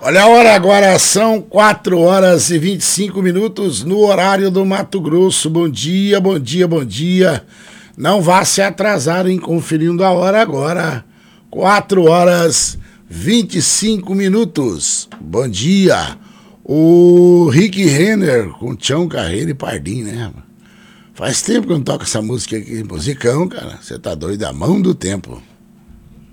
Olha a hora agora, são 4 horas e 25 minutos no horário do Mato Grosso. Bom dia, bom dia, bom dia. Não vá se atrasar em conferindo a hora agora. 4 horas 25 minutos. Bom dia. O Rick Renner com Tião Carreiro e Pardim, né? Faz tempo que eu não toco essa música aqui. Musicão, cara. Você tá doido? A mão do tempo.